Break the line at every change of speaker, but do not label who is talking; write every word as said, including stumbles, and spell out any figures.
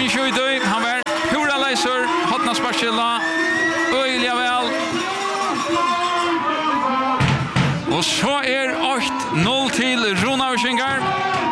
Martin Sjödøy, han var pura leiser, hotna sparskilla, øyliga vel. Og så er åtte noll til Rona Ursingar.